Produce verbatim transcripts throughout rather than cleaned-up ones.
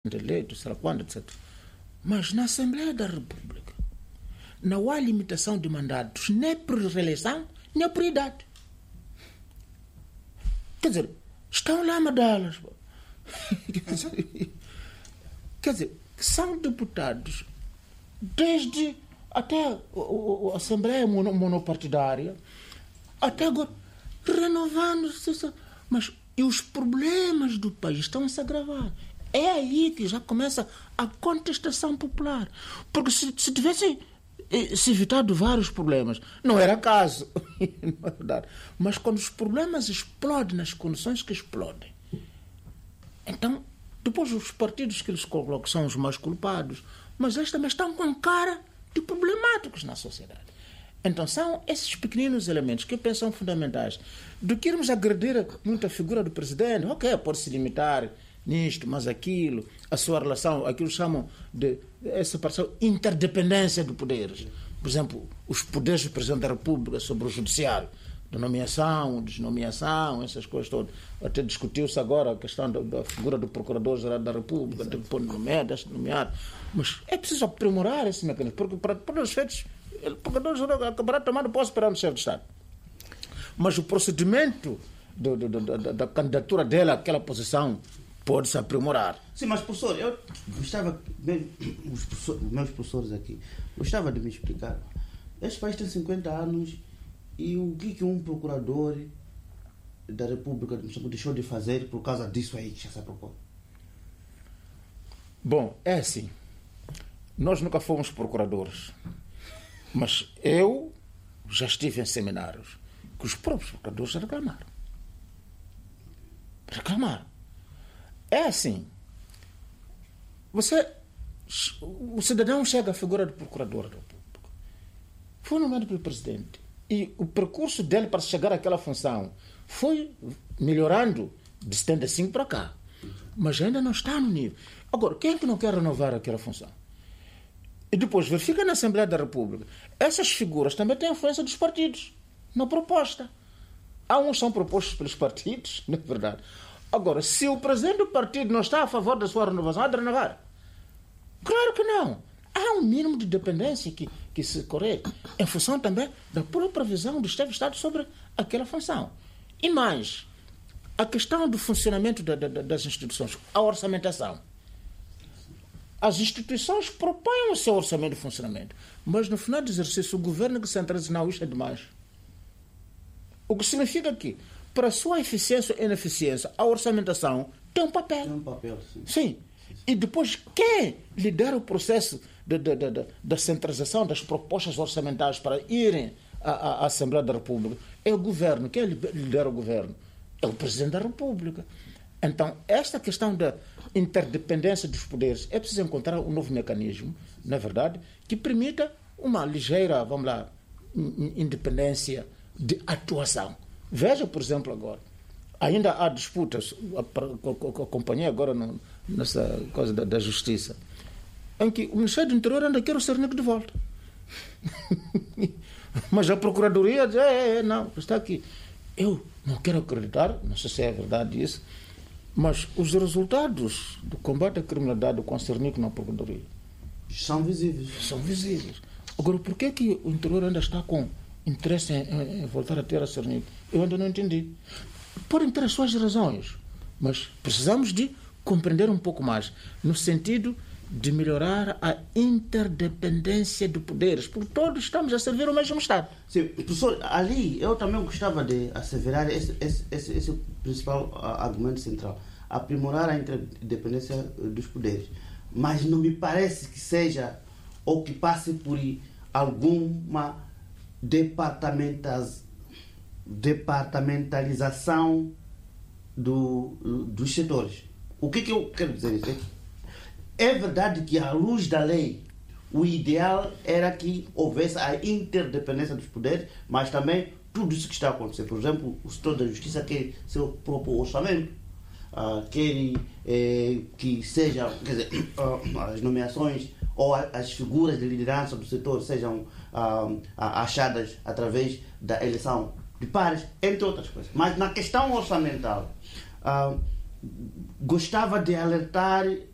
eleito, será quando, etcétera. Mas na Assembleia da República não há limitação de mandatos nem por reeleição, nem por idade. Quer dizer, estão lá medalhas. Quer dizer, são deputados desde até a Assembleia monopartidária até agora, renovando-se. Mas e os problemas do país estão a se agravar. É aí que já começa a contestação popular. Porque se, se tivessem se evitado vários problemas, não era caso, não é verdade. Mas quando os problemas explodem nas condições que explodem, então, depois os partidos que eles colocam são os mais culpados, mas eles também estão com cara de problemáticos na sociedade. Então são esses pequeninos elementos que eu penso são fundamentais. Do que irmos agredir muito a figura do presidente, ok, pode se limitar nisto, mas aquilo, a sua relação, aquilo chamam de essa separação, interdependência de poderes. Por exemplo, os poderes do Presidente da República sobre o Judiciário, de nomeação, desnomeação, essas coisas todas. Até discutiu-se agora a questão da, da figura do Procurador-Geral da República, de pôr nomeado, nomeado. Mas é preciso aprimorar esse mecanismo, porque para, para os feitos, o Procurador-Geral acabará tomando posse perante o chefe de Estado. Mas o procedimento do, do, do, da, da candidatura dele àquela posição pode-se aprimorar. Sim, mas professor, eu gostava, os professores, meus professores aqui, gostava de me explicar. Este país tem cinquenta anos e o que, que um procurador da República deixou de fazer por causa disso aí que já se propõe? Bom, é assim. Nós nunca fomos procuradores, mas eu já estive em seminários que os próprios procuradores reclamaram. Reclamaram. É assim. Você, o cidadão chega à figura do procurador da República. Foi nomeado pelo presidente. E o percurso dele para chegar àquela função foi melhorando de setenta e cinco para cá. Mas ainda não está no nível. Agora, quem é que não quer renovar aquela função? E depois verifica na Assembleia da República. Essas figuras também têm influência dos partidos na proposta. Há uns que são propostos pelos partidos, não é verdade? Agora, se o presidente do partido não está a favor da sua renovação, há de renovar. Claro que não. Há um mínimo de dependência que, que se corre em função também da própria visão do chefe de Estado sobre aquela função. E mais, a questão do funcionamento da, da, das instituições, a orçamentação. As instituições propõem o seu orçamento de funcionamento, mas no final do exercício o governo que centraliza, não, isto é demais. O que significa que, para a sua eficiência ou ineficiência, a orçamentação tem um papel. Tem um papel, sim. Sim. E depois, quem lidera o processo da, da, da, da centralização das propostas orçamentais para irem à, à, à Assembleia da República é o governo. Quem lidera o governo? É o Presidente da República. Então, esta questão da interdependência dos poderes, é preciso encontrar um novo mecanismo, na verdade, que permita uma ligeira, vamos lá, independência de atuação. Veja, por exemplo, agora, ainda há disputas, acompanhei agora no, nessa coisa da, da justiça, em que o Ministério do Interior ainda quer o Cernic de volta. Mas a Procuradoria diz, é, é, não, está aqui. Eu não quero acreditar, não sei se é verdade isso, mas os resultados do combate à criminalidade com o Cernic na Procuradoria são visíveis. São visíveis. Agora, por que é que o interior ainda está com interesse em, em, em voltar a ter a Cernic? Eu ainda não entendi. Podem ter as suas razões, mas precisamos de compreender um pouco mais, no sentido de melhorar a interdependência de poderes, porque todos estamos a servir o mesmo Estado. Sim, professor, ali eu também gostava de asseverar esse, esse, esse, esse principal argumento central, aprimorar a interdependência dos poderes. Mas não me parece que seja ou que passe por alguma departamentas, departamentalização do, dos setores. O que, que eu quero dizer isso? É verdade que, à luz da lei, o ideal era que houvesse a interdependência dos poderes, mas também tudo isso que está acontecendo. Por exemplo, o setor da justiça quer seu próprio orçamento, uh, quer eh, que seja, quer dizer, uh, as nomeações ou a, as figuras de liderança do setor sejam uh, achadas através da eleição de pares, entre outras coisas. Mas na questão orçamental, uh, gostava de alertar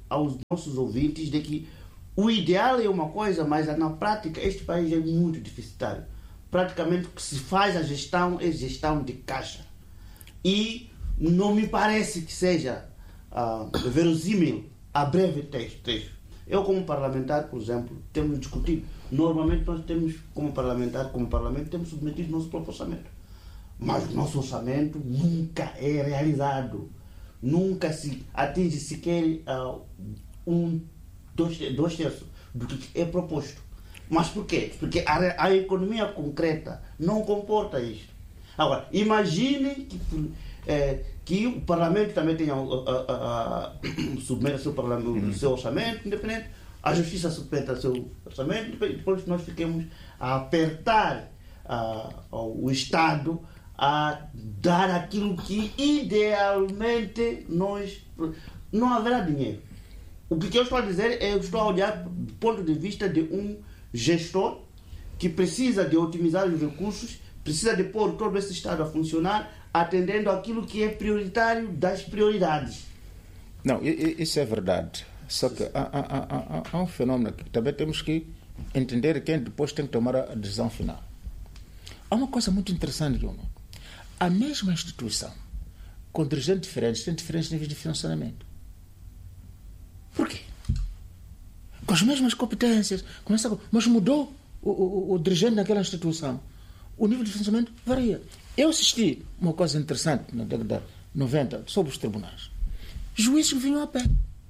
aos nossos ouvintes de que o ideal é uma coisa, mas na prática este país é muito deficitário. Praticamente o que se faz a gestão é gestão de caixa. E não me parece que seja uh, verossímil a breve texto. Eu, como parlamentar, por exemplo, temos discutido. Normalmente nós temos, como parlamentar, como parlamento, temos submetido o nosso próprio orçamento. Mas o nosso orçamento nunca é realizado. Nunca se atinge sequer uh, um, dois, dois terços do que é proposto. Mas por quê? Porque a, a economia concreta não comporta isto. Agora, imagine que, é, que o Parlamento também tenha submeta seu, parlamento, seu orçamento independente, a Justiça submeta seu orçamento, e depois nós fiquemos a apertar uh, o Estado a dar aquilo que idealmente nós... Não haverá dinheiro. O que eu estou a dizer é, eu estou a olhar do ponto de vista de um gestor que precisa de otimizar os recursos, precisa de pôr todo esse Estado a funcionar, atendendo aquilo que é prioritário das prioridades. Não, isso é verdade. Só que há, há, há, há um fenômeno que também temos que entender quem depois tem que tomar a decisão final. Há uma coisa muito interessante, Guilherme. A mesma instituição, com dirigentes diferentes, tem diferentes níveis de financiamento. Por quê? Com as mesmas competências, começa, mas mudou o, o, o dirigente daquela instituição. O nível de financiamento varia. Eu assisti uma coisa interessante na década de noventa sobre os tribunais. Juízes que vinham a pé.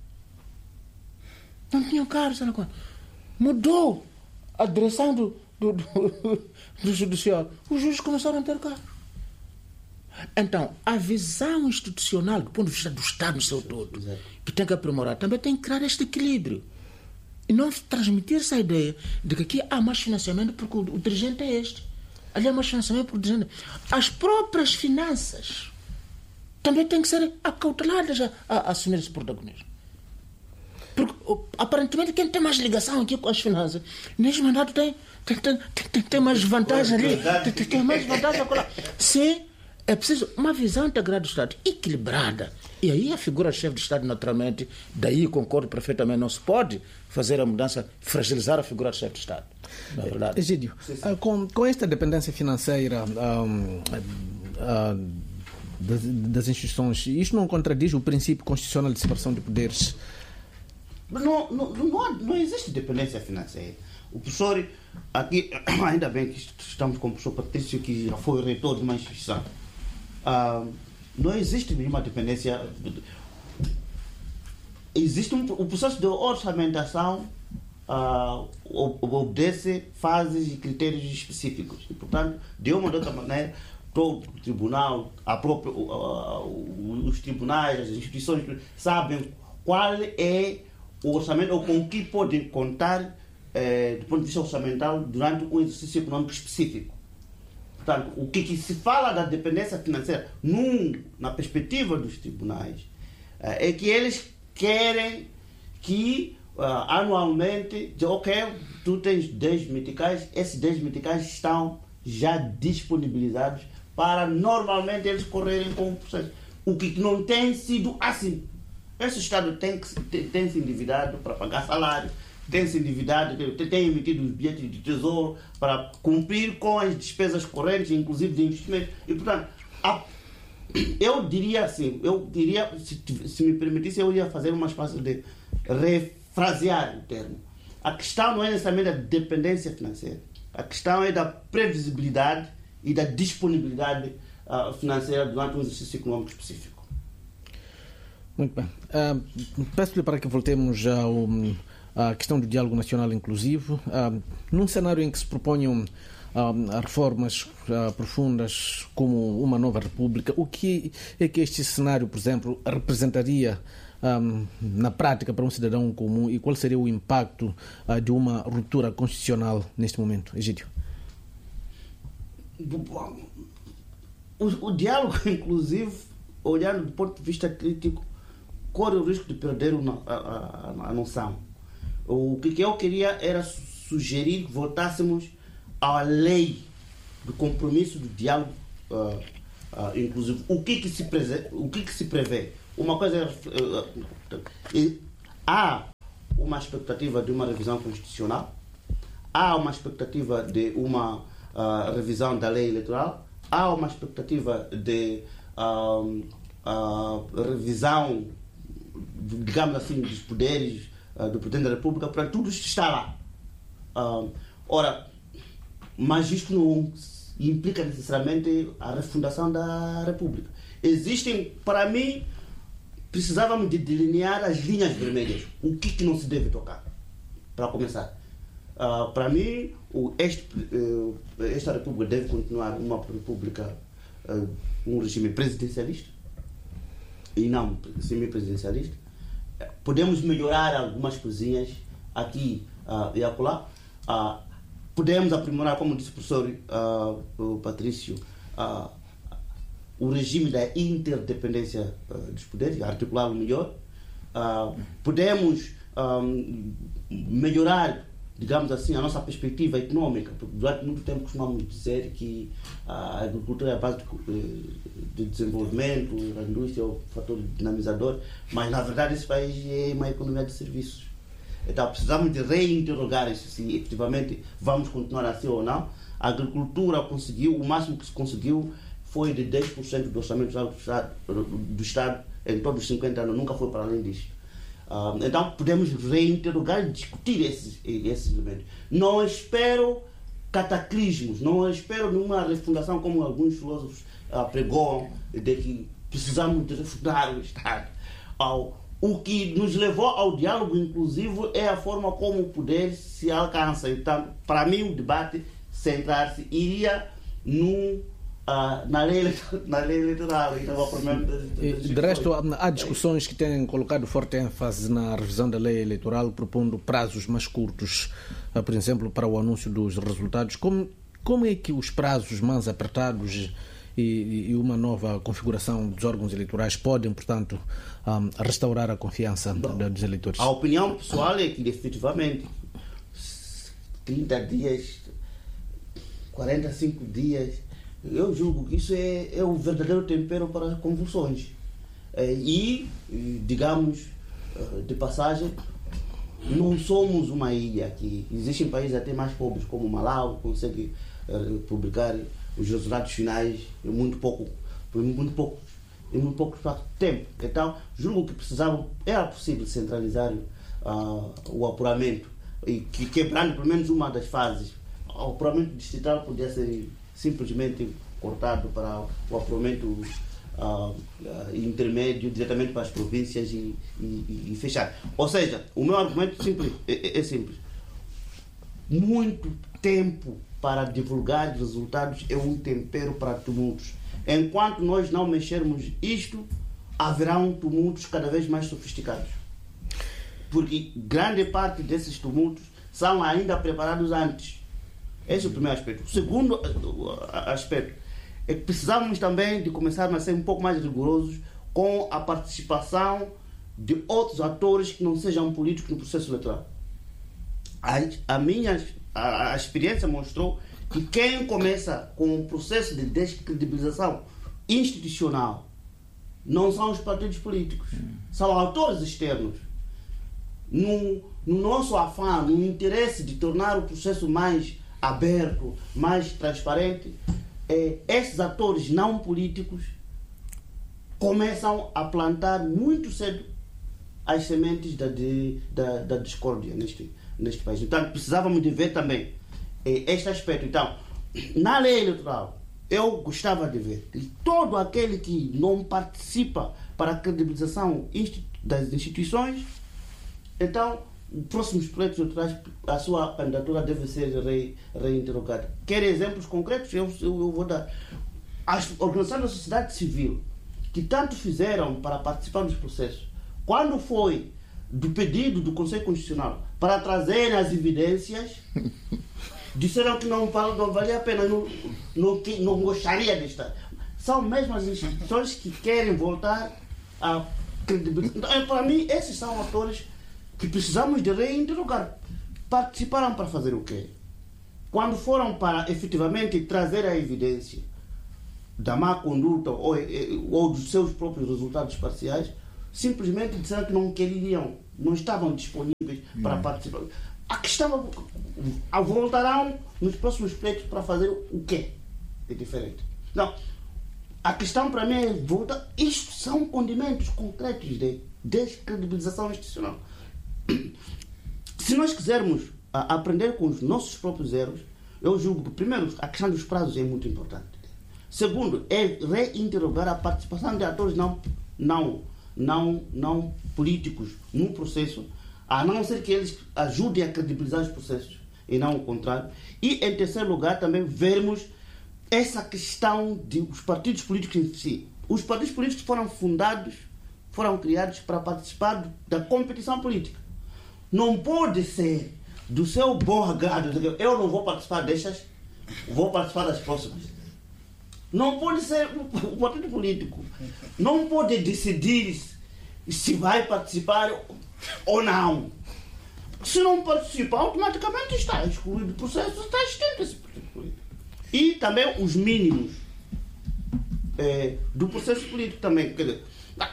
Não tinham carros. Mudou a direção do, do, do, do judiciário. Os juízes começaram a ter carros. Então, a visão institucional, do ponto de vista do Estado no seu todo, que tem que aprimorar, também tem que criar este equilíbrio. E não transmitir essa ideia de que aqui há mais financiamento porque o, o dirigente é este. Ali há mais financiamento porque o dirigente... As próprias finanças também têm que ser acauteladas a, a, a assumir esse protagonismo. Porque, aparentemente, quem tem mais ligação aqui com as finanças, neste mandato tem, tem, tem, tem, tem mais vantagem ali, tem, tem, tem mais vantagem acolá. Sim, é preciso uma visão integrada do Estado, equilibrada. E aí a figura de chefe de Estado, naturalmente, daí concordo perfeitamente, não se pode fazer a mudança, fragilizar a figura de chefe de Estado. Na verdade. Egídio, com, com esta dependência financeira um, uh, das, das instituições, isto não contradiz o princípio constitucional de separação de poderes? Não, não, não, não existe dependência financeira. O professor, aqui, ainda bem que estamos com o professor Patrício, que já foi reitor de uma instituição. Uh, não existe nenhuma dependência. Existe um, o processo de orçamentação uh, obedece fases e critérios específicos. E, portanto, de uma ou outra maneira, todo o tribunal, a própria, uh, os tribunais, as instituições sabem qual é o orçamento ou com que podem contar eh, do ponto de vista orçamental durante um exercício econômico específico. Portanto, o que, que se fala da dependência financeira num, na perspectiva dos tribunais eh, é que eles querem que uh, anualmente, de, ok, tu tens dez meticais, esses dez meticais estão já disponibilizados para normalmente eles correrem com o processo. O que não tem sido assim. Esse Estado tem, que, tem, tem se endividado para pagar salário, tem se endividado, tem, tem emitido os bilhetes de tesouro para cumprir com as despesas correntes, inclusive de investimento. E, portanto, a, eu diria assim, eu diria, se, se me permitisse, eu ia fazer uma espécie de refrasear o termo. A questão não é necessariamente a dependência financeira. A questão é da previsibilidade e da disponibilidade uh, financeira durante um exercício econômico específico. Muito bem. Uh, Peço-lhe para que voltemos ao, à questão do diálogo nacional inclusivo. Uh, num cenário em que se proponham uh, reformas uh, profundas como uma nova república, o que é que este cenário, por exemplo, representaria um, na prática para um cidadão comum e qual seria o impacto uh, de uma ruptura constitucional neste momento? Egídio. O, o diálogo inclusivo, olhando do ponto de vista crítico, corre o risco de perder a, a, a noção. O que eu queria era sugerir que voltássemos à lei do compromisso do diálogo uh, uh, inclusivo. O que que se, preze, o que que se prevê? Uma coisa é uh, uh, há uma expectativa de uma revisão constitucional, há uma expectativa de uma uh, revisão da lei eleitoral, há uma expectativa de uh, uh, revisão, digamos assim, dos poderes uh, do Presidente da República, para tudo isto está lá. Uh, ora, mas isto não implica necessariamente a refundação da República. Existem, para mim, precisávamos de delinear as linhas vermelhas, o que, que não se deve tocar, para começar. Uh, para mim, o, este, uh, esta República deve continuar uma República, uh, um regime presidencialista, e não semi-presidencialista. Podemos melhorar algumas coisinhas aqui uh, e acolá. Uh, podemos aprimorar, como disse o professor uh, o Patrício, uh, o regime da interdependência uh, dos poderes, articulá-lo melhor. Uh, podemos um, melhorar, digamos assim, a nossa perspectiva econômica, porque durante muito tempo costumamos dizer que a agricultura é a base de, de desenvolvimento, a indústria é o fator dinamizador, mas na verdade esse país é uma economia de serviços. Então precisamos de reinterrogar isso, se efetivamente vamos continuar assim ou não. A agricultura conseguiu, o máximo que se conseguiu foi de dez por cento do orçamento do Estado, do Estado em todos os cinquenta anos, nunca foi para além disso. Uh, então podemos reinterrogar e discutir esses, esses elementos. Não espero cataclismos, não espero nenhuma refundação como alguns filósofos uh, pregam, de que precisamos de refundar o Estado. Uh, o que nos levou ao diálogo inclusivo é a forma como o poder se alcança. Então, para mim, o debate centrar-se iria num Uh, na, lei, na lei eleitoral. E, de resto, há discussões que têm colocado forte ênfase na revisão da lei eleitoral, propondo prazos mais curtos, uh, por exemplo, para o anúncio dos resultados. Como, como é que os prazos mais apertados e, e uma nova configuração dos órgãos eleitorais podem, portanto, um, restaurar a confiança Bom, dos eleitores? A opinião pessoal é que, efetivamente, trinta dias, quarenta e cinco dias, eu julgo que isso é, é o verdadeiro tempero para as convulsões. E, digamos, de passagem, não somos uma ilha aqui. Existem países até mais pobres, como Malau, que conseguem publicar os resultados finais em muito pouco, em muito pouco, em muito pouco espaço de tempo. Então, julgo que precisava, era possível centralizar uh, o apuramento e que, quebrando pelo menos uma das fases. O apuramento distrital podia ser simplesmente cortado para o apuramento uh, uh, intermédio diretamente para as províncias e, e, e fechar. Ou seja, o meu argumento simples, é, é simples. Muito tempo para divulgar resultados é um tempero para tumultos. Enquanto nós não mexermos isto, haverão tumultos cada vez mais sofisticados. Porque grande parte desses tumultos são ainda preparados antes. Esse é o primeiro aspecto. O segundo aspecto é que precisamos também de começar a ser um pouco mais rigorosos com a participação de outros atores que não sejam políticos no processo eleitoral. A, a minha a, a experiência mostrou que quem começa com o processo de descredibilização institucional não são os partidos políticos, são atores externos. No, no nosso afã, no interesse de tornar o processo mais aberto, mais transparente, eh, esses atores não políticos começam a plantar muito cedo as sementes da, de, da, da discórdia neste, neste país. Então, precisávamos de ver também eh, este aspecto. Então, na lei eleitoral, eu gostava de ver que todo aquele que não participa para a credibilização das instituições, então, nos próximos projetos eleitorais, a sua candidatura deve ser re, reinterrogada. Quer exemplos concretos? Eu, eu, eu vou dar. As organizações da sociedade civil, que tanto fizeram para participar dos processos, quando foi do pedido do Conselho Constitucional para trazerem as evidências, disseram que não, não valia a pena, não, não, não gostaria de estar. São mesmo as instituições que querem voltar a credibilidade. Então, para mim, esses são atores que precisamos de reinterrogar. Participaram para fazer o quê? Quando foram para efetivamente trazer a evidência da má conduta ou, ou dos seus próprios resultados parciais, simplesmente disseram que não queriam, não estavam disponíveis para participar. A questão é, voltarão nos próximos pleitos para fazer o quê? É diferente. Não. A questão para mim é voltar. Isto são condimentos concretos de descredibilização institucional. Se nós quisermos a, aprender com os nossos próprios erros, eu julgo que, primeiro, a questão dos prazos é muito importante. Segundo, é reinterrogar a participação de atores não, não, não, não políticos no processo, a não ser que eles ajudem a credibilizar os processos e não o contrário. E, em terceiro lugar, também vermos essa questão dos partidos políticos em si. Os partidos políticos foram fundados, foram criados para participar da competição política. Não pode ser do seu bom agrado, eu não vou participar destas, vou participar das próximas. Não pode ser o partido político. Não pode decidir se vai participar ou não. Se não participar, automaticamente está excluído do processo, está extinto esse partido político. E também os mínimos é, do processo político também. Quer dizer,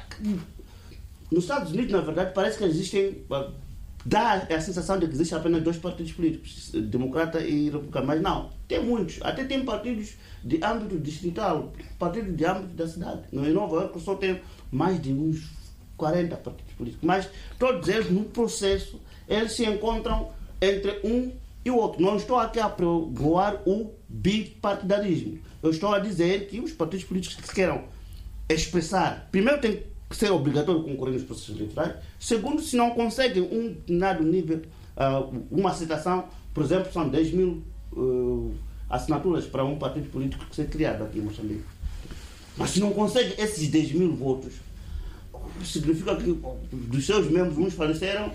nos Estados Unidos, na verdade, parece que existem... Dá a sensação de que existem apenas dois partidos políticos, democrata e republicano, mas não, tem muitos, até tem partidos de âmbito distrital, partidos de âmbito da cidade. No Nova Iorque só tem mais de uns quarenta partidos políticos, mas todos eles no processo, eles se encontram entre um e o outro. Não estou aqui a aprovar o bipartidarismo, eu estou a dizer que os partidos políticos que se queiram expressar, primeiro tem ser obrigatório concorrer nos processos eleitorais. Segundo, se não conseguem um determinado nível, uh, uma aceitação, por exemplo, são dez mil uh, assinaturas para um partido político que ser criado aqui em Moçambique. Mas se não conseguem esses dez mil votos, significa que dos seus membros uns faleceram,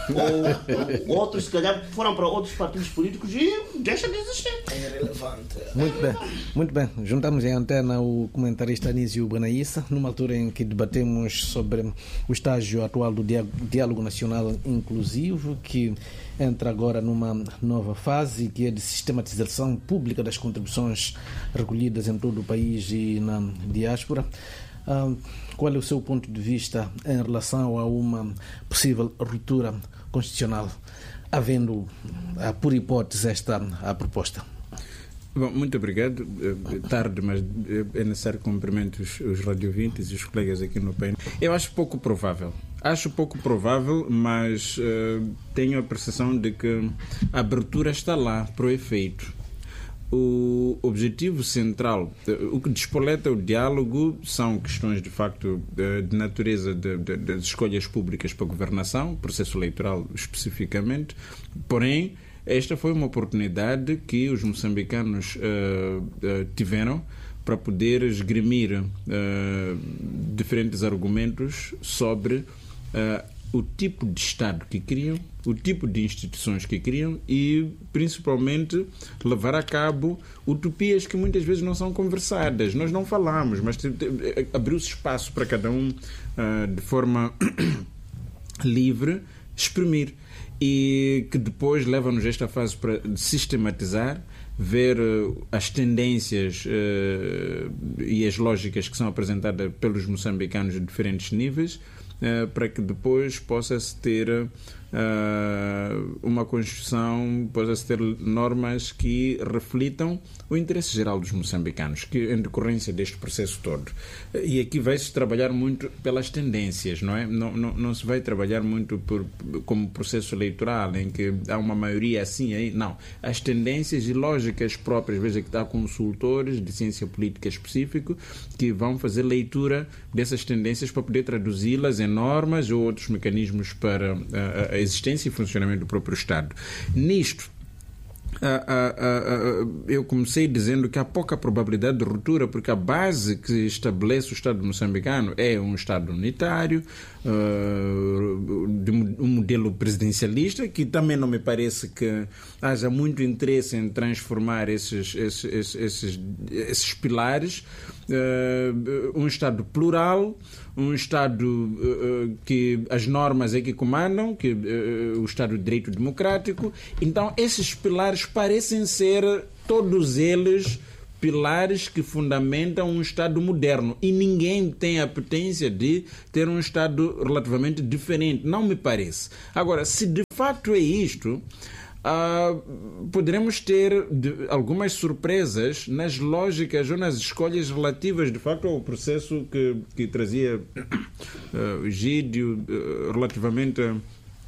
ou outros, se calhar, foram para outros partidos políticos e deixam de existir. É irrelevante. Muito bem, muito bem. Juntamos em antena o comentarista Anísio Banaíssa, numa altura em que debatemos sobre o estágio atual do Diálogo Nacional Inclusivo, que entra agora numa nova fase, que é de sistematização pública das contribuições recolhidas em todo o país e na diáspora. Uh, qual é o seu ponto de vista em relação a uma possível ruptura constitucional, havendo, uh, por hipótese, esta a proposta? Bom, muito obrigado. Tarde, mas é necessário cumprimentar os, os radiovintes e os colegas aqui no painel. Eu acho pouco provável. Acho pouco provável, mas uh, tenho a percepção de que a abertura está lá para o efeito. O objetivo central, o que despoleta o diálogo são questões de facto de natureza de, de, das escolhas públicas para a governação, processo eleitoral especificamente, porém esta foi uma oportunidade que os moçambicanos uh, uh, tiveram para poder esgrimir uh, diferentes argumentos sobre uh, o tipo de Estado que queriam, o tipo de instituições que queriam e, principalmente, levar a cabo utopias que muitas vezes não são conversadas. Nós não falamos, mas abriu-se espaço para cada um, uh, de forma livre, exprimir. E que depois leva-nos a esta fase para sistematizar, ver uh, as tendências uh, e as lógicas que são apresentadas pelos moçambicanos de diferentes níveis, Uh, para que depois possa-se ter uh, uma Constituição, possa-se ter normas que reflitam o interesse geral dos moçambicanos, que em decorrência deste processo todo. Uh, e aqui vai-se trabalhar muito pelas tendências, não é? Não, não, não se vai trabalhar muito por, como processo eleitoral, em que há uma maioria assim aí. Não. As tendências e lógicas próprias, veja que há consultores de ciência política específico que vão fazer leitura dessas tendências para poder traduzi-las em normas ou outros mecanismos para a, a existência e funcionamento do próprio Estado. Nisto, a, a, a, eu comecei dizendo que há pouca probabilidade de ruptura, porque a base que estabelece o Estado moçambicano é um Estado unitário, uh, de um modelo presidencialista, que também não me parece que haja muito interesse em transformar esses, esses, esses, esses pilares. Uh, um Estado plural, um Estado uh, que as normas é que comandam, que, uh, o Estado de Direito Democrático. Então, esses pilares parecem ser, todos eles, pilares que fundamentam um Estado moderno. E ninguém tem a potência de ter um Estado relativamente diferente. Não me parece. Agora, se de facto é isto, uh, poderemos ter de, algumas surpresas nas lógicas ou nas escolhas relativas, de facto, ao processo que, que trazia uh, Egídio uh, relativamente a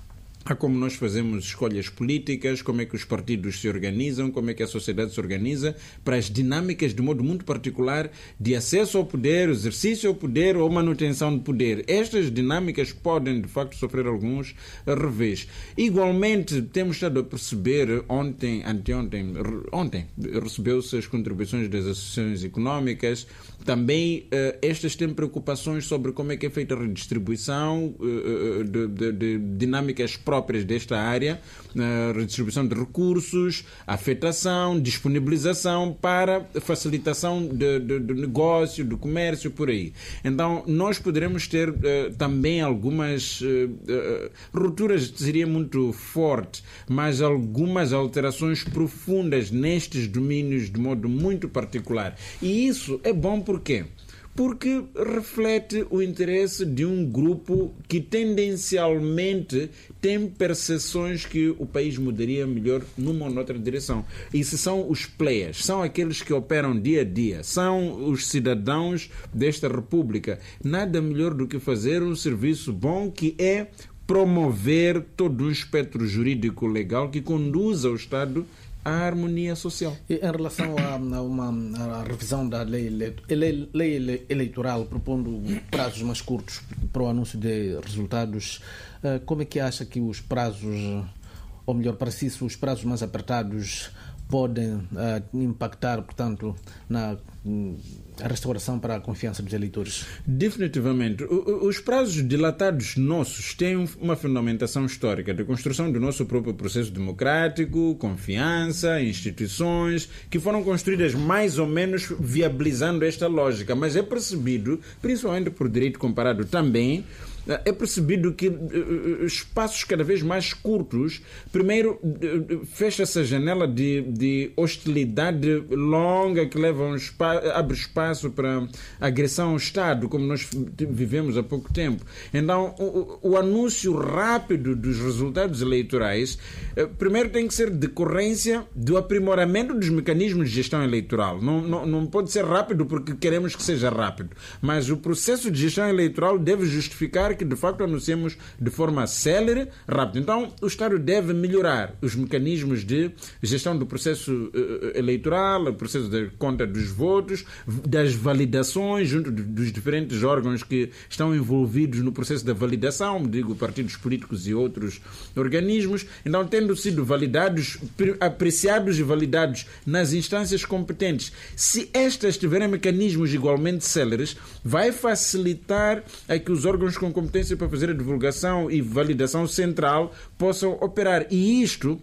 a como nós fazemos escolhas políticas, como é que os partidos se organizam, como é que a sociedade se organiza, para as dinâmicas de modo muito particular de acesso ao poder, exercício ao poder ou manutenção do poder. Estas dinâmicas podem, de facto, sofrer alguns revés. Igualmente, temos estado a perceber, ontem, anteontem, ontem, recebeu-se as contribuições das associações económicas, também uh, estas têm preocupações sobre como é que é feita a redistribuição uh, de, de, de dinâmicas próprias desta área, uh, redistribuição de recursos, afetação, disponibilização para facilitação de, de, de negócio, do comércio, por aí. Então, nós poderemos ter uh, também algumas uh, uh, rupturas, seria muito forte, mas algumas alterações profundas nestes domínios de modo muito particular. E isso é bom por quê? Porque reflete o interesse de um grupo que tendencialmente tem percepções que o país mudaria melhor numa ou noutra direção. E se são os players, são aqueles que operam dia a dia, são os cidadãos desta república. Nada melhor do que fazer um serviço bom, que é promover todo um espectro jurídico legal que conduza o Estado à harmonia social. E em relação a, a uma a revisão da lei, ele, lei eleitoral, propondo prazos mais curtos para o anúncio de resultados, como é que acha que os prazos, ou melhor, para si, os prazos mais apertados podem uh, impactar, portanto, na uh, a restauração para a confiança dos eleitores? Definitivamente. O, os prazos dilatados nossos têm uma fundamentação histórica de construção do nosso próprio processo democrático, confiança, instituições, que foram construídas mais ou menos viabilizando esta lógica. Mas é percebido, principalmente por direito comparado também, é percebido que uh, espaços cada vez mais curtos, primeiro uh, fecha-se a janela de, de hostilidade longa que leva um spa, abre espaço para agressão ao Estado, como nós vivemos há pouco tempo. Então, o, o anúncio rápido dos resultados eleitorais, uh, primeiro tem que ser decorrência do aprimoramento dos mecanismos de gestão eleitoral. Não, não, não pode ser rápido porque queremos que seja rápido, mas o processo de gestão eleitoral deve justificar que de facto anunciemos de forma célere, rápida. Então, o Estado deve melhorar os mecanismos de gestão do processo uh, eleitoral, o processo da conta dos votos, das validações junto dos diferentes órgãos que estão envolvidos no processo da validação, digo, partidos políticos e outros organismos. Então, tendo sido validados, apreciados e validados nas instâncias competentes, se estas tiverem mecanismos igualmente céleres, vai facilitar a que os órgãos com competência para fazer a divulgação e validação central possam operar. E isto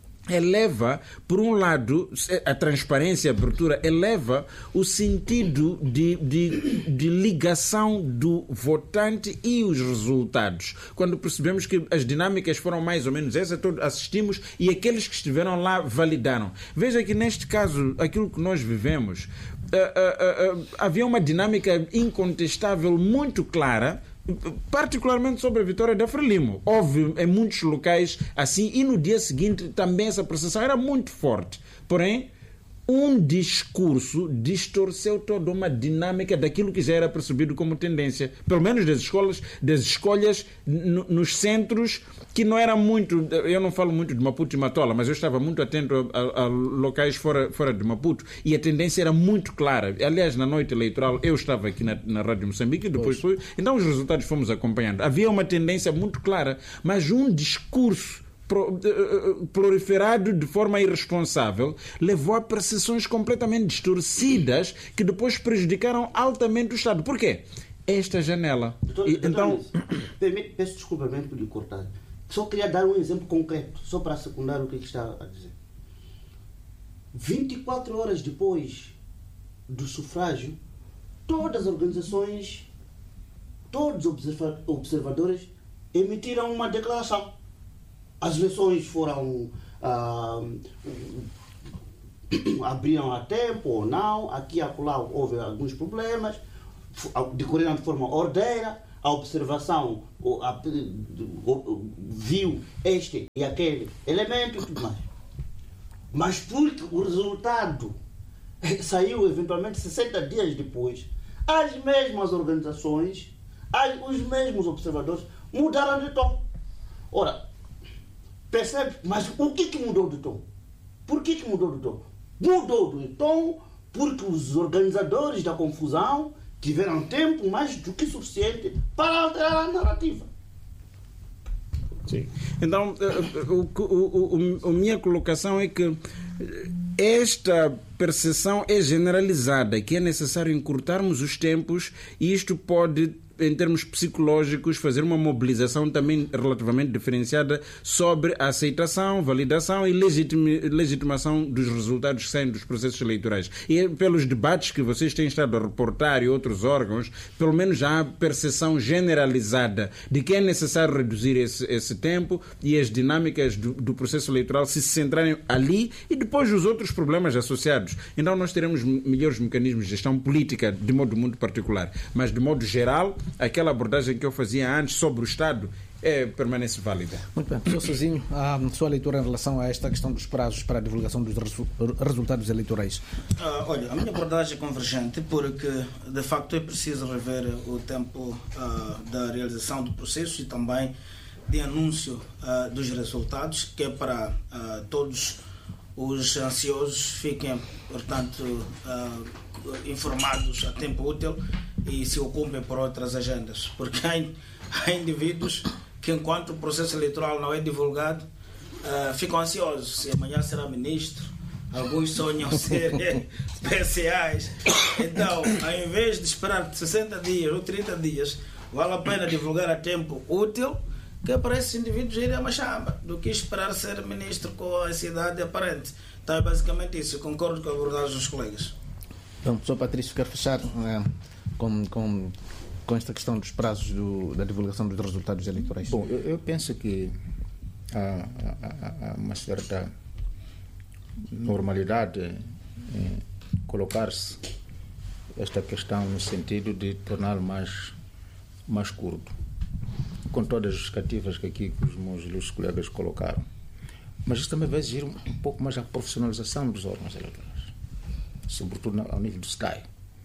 eleva, por um lado, a transparência e a abertura, eleva o sentido de, de, de ligação do votante e os resultados. Quando percebemos que as dinâmicas foram mais ou menos essas, todos assistimos e aqueles que estiveram lá validaram. Veja que neste caso, aquilo que nós vivemos, uh, uh, uh, uh, havia uma dinâmica incontestável muito clara, particularmente sobre a vitória da Frelimo. Houve em muitos locais assim, e no dia seguinte também essa percepção era muito forte. Porém, um discurso distorceu toda uma dinâmica daquilo que já era percebido como tendência, pelo menos das escolas, das escolhas no, nos centros, que não era muito, eu não falo muito de Maputo e Matola, mas eu estava muito atento a, a, a locais fora, fora de Maputo, e a tendência era muito clara. Aliás, na noite eleitoral eu estava aqui na, na Rádio Moçambique e depois fui, então os resultados fomos acompanhando. Havia uma tendência muito clara, mas um discurso proliferado de forma irresponsável levou a percepções completamente distorcidas que depois prejudicaram altamente o Estado. Por quê? Esta janela. Doutor, e, doutor, então... Permite, peço desculpa mesmo por lhe cortar. Só queria dar um exemplo concreto, só para secundar o que está a dizer. vinte e quatro horas depois do sufrágio, todas as organizações, todos os observa- observadores emitiram uma declaração. As eleições foram ah, abriam a tempo ou não, aqui e acolá houve alguns problemas, decorreram de forma ordeira, a observação o, a, o, viu este e aquele elemento e tudo mais. Mas porque o resultado saiu eventualmente sessenta dias depois, as mesmas organizações, as, os mesmos observadores mudaram de tom. Ora, percebe? Mas o que, que mudou de tom? Por que, que mudou de tom? Mudou de tom porque os organizadores da confusão tiveram tempo mais do que suficiente para alterar a narrativa. Sim. Então, o, o, o, a minha colocação é que esta percepção é generalizada, que é necessário encurtarmos os tempos, e isto pode, em termos psicológicos, fazer uma mobilização também relativamente diferenciada sobre a aceitação, validação e legitimação dos resultados que saem dos processos eleitorais. E pelos debates que vocês têm estado a reportar e outros órgãos, pelo menos já há percepção generalizada de que é necessário reduzir esse, esse tempo e as dinâmicas do, do processo eleitoral se centrarem ali e depois os outros problemas associados. Então nós teremos melhores mecanismos de gestão política de modo muito particular, mas de modo geral aquela abordagem que eu fazia antes sobre o Estado é, permanece válida. Muito bem. Professor Sozinho, a sua leitura em relação a esta questão dos prazos para a divulgação dos resu resultados eleitorais? Uh, olha, a minha abordagem é convergente porque, de facto, é preciso rever o tempo uh, da realização do processo e também de anúncio uh, dos resultados, que é para uh, todos os ansiosos fiquem, portanto, uh, informados a tempo útil e se ocupem por outras agendas. Porque há, há indivíduos que, enquanto o processo eleitoral não é divulgado, uh, ficam ansiosos. Se amanhã será ministro, alguns sonham ser P C As. Então, ao invés de esperar sessenta dias ou trinta dias, vale a pena divulgar a tempo útil, que é para esses indivíduos irem a machamba, do que esperar ser ministro com a ansiedade aparente. Então é basicamente isso. Eu concordo com a abordagem dos colegas. Então, professor Patrício, quero fechar é, com, com, com esta questão dos prazos do, da divulgação dos resultados eleitorais. Bom, eu, eu penso que há, há, há uma certa normalidade em colocar-se esta questão no sentido de torná-lo mais, mais curto, com todas as justificativas que aqui os meus ilustres colegas colocaram. Mas isso também vai exigir um, um pouco mais a profissionalização dos órgãos eleitorais, sobretudo ao nível do S C A I,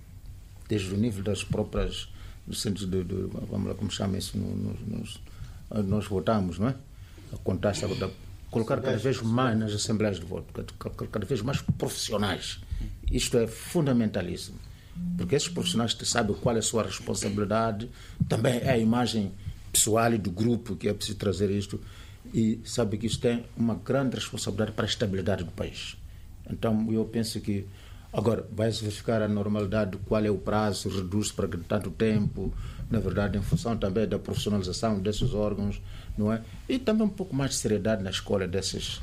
desde o nível das próprias, do centro de, de vamos lá, como chama isso, no, no, nos, nós votamos, não é? A contar, sabe, da, colocar cada vez mais nas assembleias de voto, cada, cada vez mais profissionais. Isto é fundamentalíssimo, porque esses profissionais sabem qual é a sua responsabilidade, também é a imagem pessoal e do grupo que é preciso trazer isto, e sabe que isto tem uma grande responsabilidade para a estabilidade do país. Então eu penso que agora vai-se verificar a normalidade de qual é o prazo, reduz para tanto tempo, na verdade em função também da profissionalização desses órgãos, não é? E também um pouco mais de seriedade na escolha desses,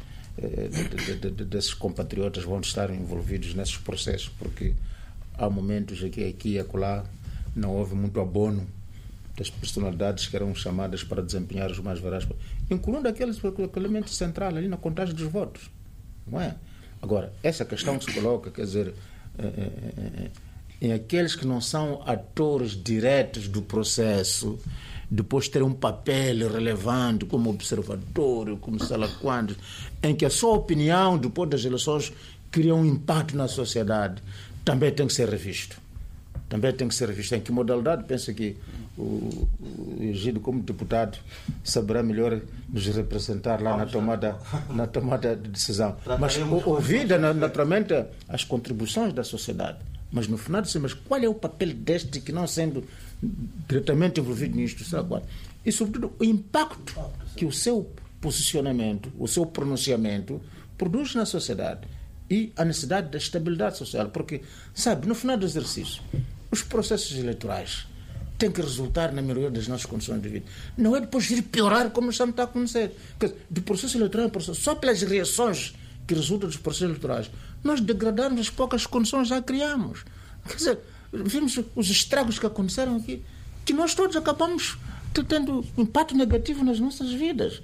de, de, de, desses compatriotas que vão estar envolvidos nesses processos, porque há momentos aqui, aqui e acolá não houve muito abono das personalidades que eram chamadas para desempenhar os mais variados, incluindo aqueles elemento central ali na contagem dos votos, não é? Agora, essa questão que se coloca, quer dizer, é, é, é, em aqueles que não são atores diretos do processo, depois ter um papel relevante como observador, como sei lá quando, em que a sua opinião depois das eleições cria um impacto na sociedade, também tem que ser revisto. Também tem que ser revisto. Em que modalidade? Penso que o, o Egídio, como deputado, saberá melhor nos representar lá na tomada, na tomada de decisão. Mas ouvida naturalmente as contribuições da sociedade. Mas no final de semana, qual é o papel deste que, não sendo diretamente envolvido nisto, será qual? E sobretudo o impacto que o seu posicionamento, o seu pronunciamento produz na sociedade e a necessidade da estabilidade social. Porque, sabe, no final do exercício, os processos eleitorais têm que resultar na melhoria das nossas condições de vida. Não é depois vir piorar como estamos a acontecer. Do processo eleitoral, só pelas reações que resultam dos processos eleitorais, nós degradamos as poucas condições que já criamos. Quer dizer, vimos os estragos que aconteceram aqui, que nós todos acabamos tendo impacto negativo nas nossas vidas.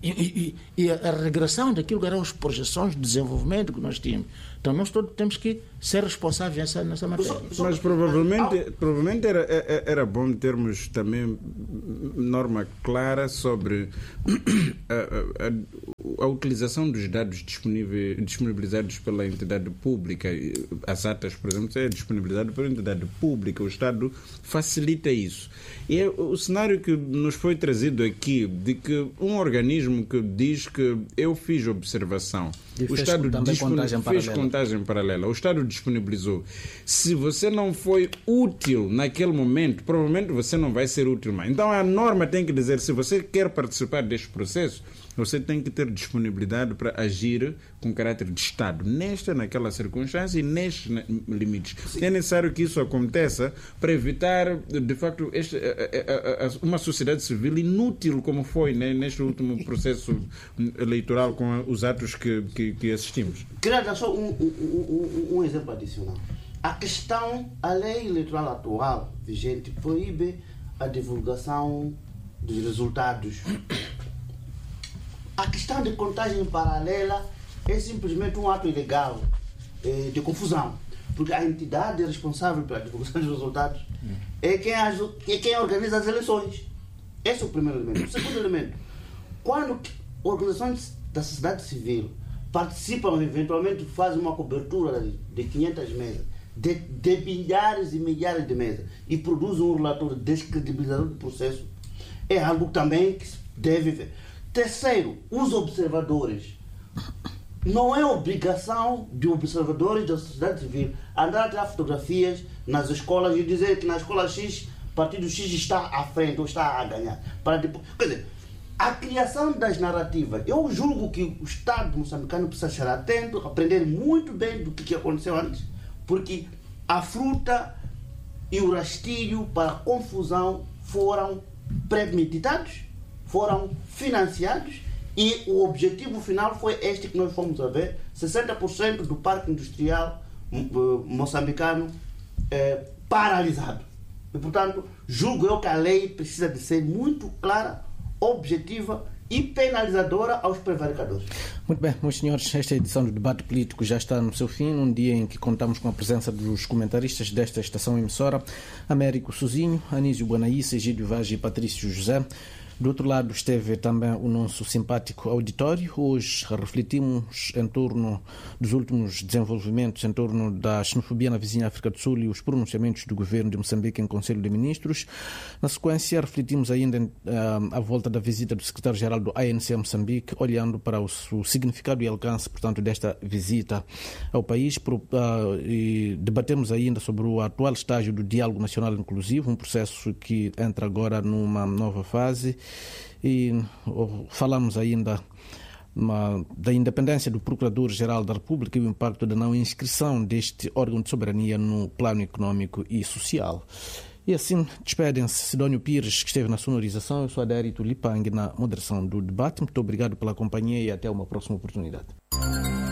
E, e, e a regressão daquilo que eram as projeções de desenvolvimento que nós tínhamos. Então nós todos temos que ser responsáveis nessa, nessa matéria. Mas provavelmente, provavelmente era, era bom termos também norma clara sobre a, a, a utilização dos dados disponíveis, disponibilizados pela entidade pública. As atas, por exemplo, é disponibilizado pela entidade pública. O Estado facilita isso. E é o cenário que nos foi trazido aqui, de que um organismo que diz que eu fiz observação, e o Estado também dispon... contagem fez paralela. contagem paralela, o Estado disponibilizou. Se você não foi útil naquele momento, provavelmente você não vai ser útil mais. Então a norma tem que dizer, se você quer participar deste processo, você tem que ter disponibilidade para agir com caráter de Estado, nesta, naquela circunstância e nestes limites. Sim. É necessário que isso aconteça para evitar, de facto, este, a, a, a, uma sociedade civil inútil como foi, né, neste último processo eleitoral com os atos que, que, que assistimos. Queria dar só um, um, um, um exemplo adicional. A questão, a lei eleitoral atual vigente proíbe a divulgação dos resultados. A questão de contagem paralela é simplesmente um ato ilegal eh, de confusão, porque a entidade responsável pela divulgação dos resultados é quem, é quem organiza as eleições. Esse é o primeiro elemento. O segundo elemento, quando organizações da sociedade civil participam, eventualmente fazem uma cobertura de quinhentas mesas, de, de milhares e milhares de mesas, e produzem um relatório descredibilizador do processo, é algo também que se deve ver. Terceiro, os observadores. Não é obrigação de observadores da sociedade civil andar a tirar fotografias nas escolas e dizer que na escola X, partido X está à frente ou está a ganhar. Para depois... Quer dizer, a criação das narrativas, eu julgo que o Estado moçambicano precisa estar atento, aprender muito bem do que aconteceu antes, porque a fruta e o rastilho para a confusão foram premeditados, foram financiados, e o objetivo final foi este que nós fomos a ver: sessenta por cento do parque industrial moçambicano é, paralisado. E, portanto, julgo eu que a lei precisa de ser muito clara, objetiva e penalizadora aos prevaricadores. Muito bem, meus senhores, esta edição do Debate Político já está no seu fim, num dia em que contamos com a presença dos comentaristas desta estação emissora: Américo Sozinho, Anísio Buanaíssa, Egídio Vaz e Patrício José. Do outro lado esteve também o nosso simpático auditório. Hoje refletimos em torno dos últimos desenvolvimentos em torno da xenofobia na vizinha África do Sul e os pronunciamentos do governo de Moçambique em Conselho de Ministros. Na sequência, refletimos ainda uh, à volta da visita do secretário-geral do A N C a Moçambique, olhando para o, o significado e alcance, portanto, desta visita ao país. Pro, uh, e debatemos ainda sobre o atual estágio do diálogo nacional inclusivo, um processo que entra agora numa nova fase. E falamos ainda uma, da independência do Procurador-Geral da República e o impacto da não inscrição deste órgão de soberania no plano econômico e social. E assim despedem-se Sidónio Pires, que esteve na sonorização. Eu sou Adérito Lipang, na moderação do debate. Muito obrigado pela companhia e até uma próxima oportunidade.